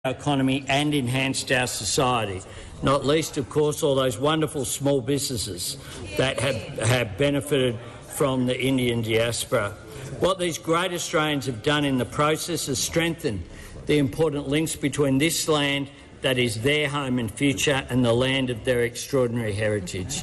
economy and enhanced our society. Not least, of course, all those wonderful small businesses that have benefited from the Indian diaspora. What these great Australians have done in the process is strengthen the important links between this land that is their home and future and the land of their extraordinary heritage.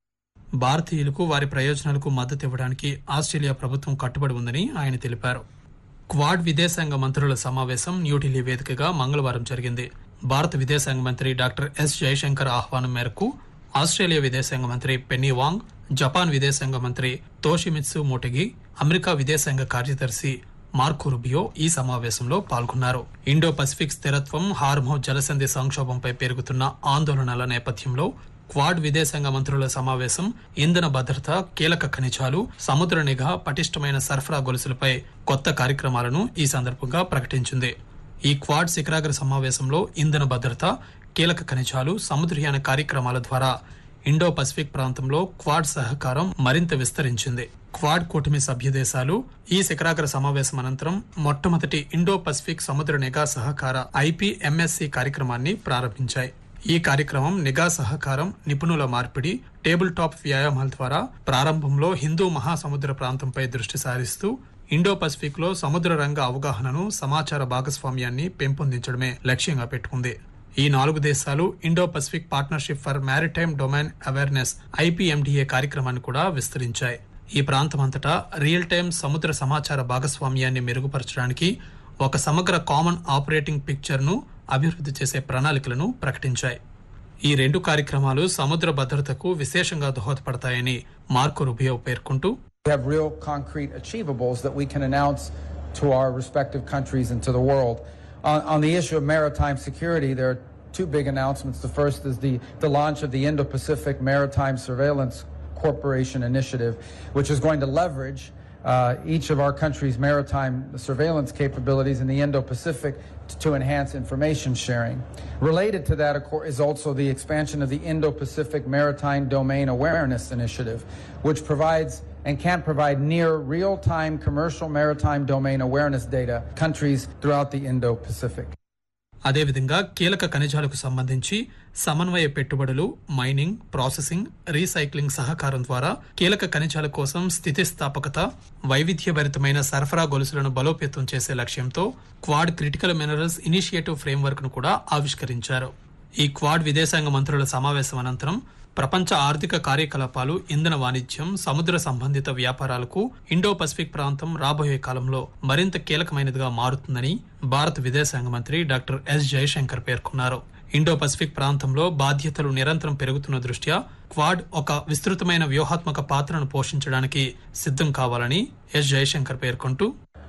భారతీయులకు వారి ప్రయోజనాలకు మద్దతు ఇవ్వడానికి Australia ప్రభుత్వం కట్టుబడి ఉందని ఆయన తెలిపారు. క్వాడ్ విదేశాంగ మంత్రుల సమావేశం న్యూఢిల్లీ వేదికగా మంగళవారం జరిగింది. భారత విదేశాంగ మంత్రి డాక్టర్ ఎస్ జయశంకర్ ఆహ్వానం మేరకు ఆస్ట్రేలియా విదేశాంగ మంత్రి పెన్నీ వాంగ్, జపాన్ విదేశాంగ మంత్రి తోషిమిత్సు మోటెగి, అమెరికా విదేశాంగ కార్యదర్శి మార్కో రూబియో ఈ సమావేశంలో పాల్గొన్నారు. ఇండో పసిఫిక్ స్థిరత్వం, హార్మోజ్ జలసంధి సంక్షోభంపై పెరుగుతున్న ఆందోళనల నేపథ్యంలో క్వాడ్ విదేశాంగ మంత్రుల సమావేశం ఇంధన భద్రత, కీలక ఖనిజాలు, సముద్ర నిఘా, పటిష్టమైన సరఫరా గొలుసులపై కొత్త కార్యక్రమాలను ఈ సందర్భంగా ప్రకటించింది. ఈ క్వాడ్ శిఖరాగ్ర సమావేశంలో ఇంధన భద్రత, కీలక ఖనిజాలు, సముద్రయాన కార్యక్రమాల ద్వారా ఇండో పసిఫిక్ ప్రాంతంలో క్వాడ్ సహకారం మరింత విస్తరించింది. క్వాడ్ కూటమి సభ్య దేశాలు ఈ శిఖరాగ్ర సమావేశం అనంతరం మొట్టమొదటి ఇండో పసిఫిక్ సముద్ర నిఘా సహకార IPMSC కార్యక్రమాన్ని ప్రారంభించాయి. ఈ కార్యక్రమం నిఘా సహకారం, నిపుణుల మార్పిడి, టేబుల్ టాప్ వ్యాయామాల ద్వారా ప్రారంభంలో హిందూ మహాసముద్ర ప్రాంతంపై దృష్టి సారిస్తూ ఇండో పసిఫిక్ లో సముద్ర రంగ అవగాహనను, సమాచార భాగస్వామ్యాన్ని పెంపొందించడమే లక్ష్యంగా పెట్టుకుంది. ఈ 4 దేశాలు Indo Pacific partnership for maritime domain awareness IPMDA కార్యక్రమాన్ని కూడా విస్తరించాయి. ఈ ప్రాంతమంతటా రియల్ టైమ్ సముద్ర సమాచార భాగస్వామ్యాన్ని మెరుగుపరచడానికి ఒక సమగ్ర కామన్ ఆపరేటింగ్ పిక్చర్ ను అభివృద్ధి చేసే ప్రణాళికలను ప్రకటించాయి. ఈ 2 కార్యక్రమాలు సముద్ర భద్రతకు విశేషంగా దోహదపడతాయని మార్కో రూబియో పేర్కొంటూ, We have real concrete achievables that we can announce to our respective countries and to the world. On the issue of maritime security, there are 2 big announcements. The first is the launch of the Indo-Pacific Maritime Surveillance Corporation initiative, which is going to leverage each of our countries' maritime surveillance capabilities in the Indo-Pacific to enhance information sharing. Related to that, of course, is also the expansion of the Indo-Pacific Maritime Domain Awareness Initiative, which provides and can provide near real-time commercial maritime domain awareness data to countries throughout the Indo-Pacific. అదేవిధంగా కీలక ఖనిజాలకు సంబంధించి సమన్వయ పెట్టుబడులు, mining, processing, recycling సహకారం ద్వారా కీలక ఖనిజాల కోసం స్థితిస్థాపకత, వైవిధ్యభరితమైన సరఫరా గొలుసులను బలోపేతం చేసే లక్ష్యంతో quad critical minerals initiative framework ను కూడా ఆవిష్కరించారు. ఈ క్వాడ్ విదేశాంగ మంత్రుల సమావేశం అనంతరం ప్రపంచ ఆర్థిక కార్యకలాపాలు, ఇంధన వాణిజ్యం, సముద్ర సంబంధిత వ్యాపారాలకు ఇండో పసిఫిక్ ప్రాంతం రాబోయే కాలంలో మరింత కీలకమైనదిగా మారుతుందని భారత విదేశాంగ మంత్రి డాక్టర్ ఎస్ జయశంకర్ పేర్కొన్నారు. ఇండో పసిఫిక్ ప్రాంతంలో బాధ్యతలు నిరంతరం పెరుగుతున్న దృష్ట్యా క్వాడ్ ఒక విస్తృతమైన వ్యూహాత్మక పాత్రను పోషించడానికి సిద్ధం కావాలని ఎస్ జయశంకర్ పేర్కొంటూ,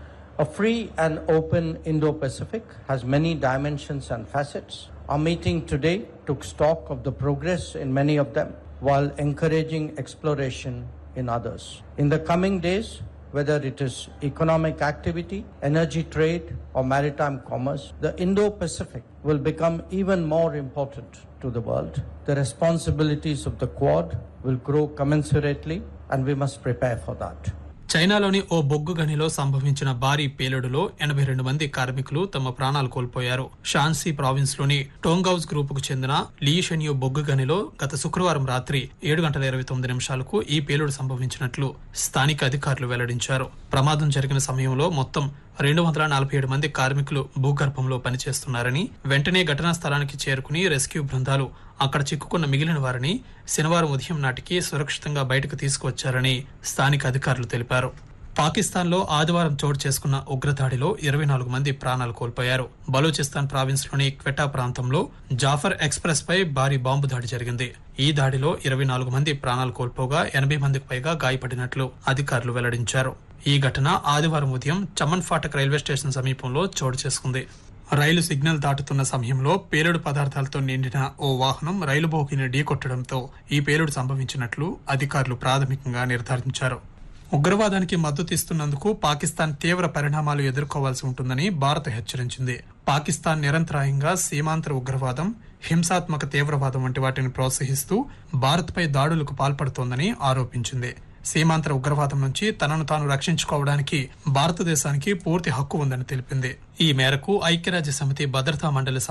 A free and open Indo-Pacific has many dimensions and facets. Our meeting today took stock of the progress in many of them while encouraging exploration in others. In the coming days, whether it is economic activity, energy trade, or maritime commerce, the Indo-Pacific will become even more important to the world. The responsibilities of the Quad will grow commensurately, and we must prepare for that. చైనాలోని ఓ బొగ్గు గనిలో సంభవించిన భారీ పేలుడులో 82 మంది కార్మికులు తమ ప్రాణాలు కోల్పోయారు. షాన్సీ province లోని టోంగౌస్ గ్రూప్ కు చెందిన లీషెన్యూ బొగ్గు గనిలో గత శుక్రవారం రాత్రి 7:29 ఈ పేలుడు సంభవించినట్లు స్థానిక అధికారులు వెల్లడించారు. ప్రమాదం జరిగిన సమయంలో మొత్తం 247 మంది కార్మికులు భూగర్భంలో పనిచేస్తున్నారని, వెంటనే ఘటనా స్థలానికి చేరుకుని రెస్క్యూ బృందాలు అక్కడ చిక్కుకున్న మిగిలిన వారిని శనివారం ఉదయం నాటికి సురక్షితంగా బయటకు తీసుకువచ్చారని స్థానిక అధికారులు తెలిపారు. పాకిస్తాన్ లో ఆదివారం చోటు చేసుకున్న ఉగ్రదాడిలో 24 మంది ప్రాణాలు కోల్పోయారు. బలూచిస్తాన్ ప్రావిన్స్ లోని క్వెటా ప్రాంతంలో జాఫర్ ఎక్స్ప్రెస్ పై భారీ బాంబు దాడి జరిగింది. ఈ దాడిలో 24 మంది ప్రాణాలు కోల్పోగా 80 మందికి పైగా గాయపడినట్లు అధికారులు వెల్లడించారు. ఈ ఘటన ఆదివారం ఉదయం చమన్ ఫాటక్ రైల్వే స్టేషన్ సమీపంలో చోటు చేసుకుంది. రైలు సిగ్నల్ దాటుతున్న సమయంలో పేలుడు పదార్థాలతో నిండిన ఓ వాహనం రైలు బోగిని ఢీకొట్టడంతో ఈ పేలుడు సంభవించినట్లు అధికారులు ప్రాథమికంగా నిర్ధారించారు. ఉగ్రవాదానికి మద్దతిస్తున్నందుకు పాకిస్తాన్ తీవ్ర పరిణామాలు ఎదుర్కోవాల్సి ఉంటుందని భారత్ హెచ్చరించింది. పాకిస్తాన్ నిరంతరాయంగా సీమాంతర ఉగ్రవాదం, హింసాత్మక తీవ్రవాదం వంటి వాటిని ప్రోత్సహిస్తూ భారత్ పై దాడులకు పాల్పడుతోందని ఆరోపించింది. సీమాంతర ఉగ్రవాదం నుంచి తనను తాను రక్షించుకోవడానికి భారతదేశానికి పూర్తి హక్కు ఉందని తెలిపింది. ఈ మేరకు ఐక్యరాజ్య సమితి భద్రతా మండలి